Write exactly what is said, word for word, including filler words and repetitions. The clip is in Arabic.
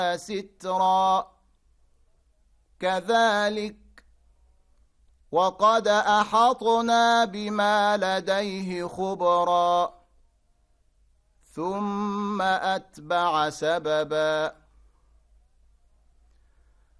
سترا كذلك وقد أحطنا بما لديه خبرا ثم أتبع سببا